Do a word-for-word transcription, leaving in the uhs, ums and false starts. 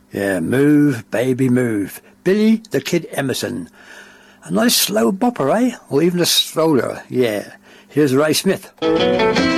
Yeah, Move, Baby Move. Billy the Kid Emerson. A nice slow bopper, eh? Or even a stroller, yeah. Here's Ray Smith.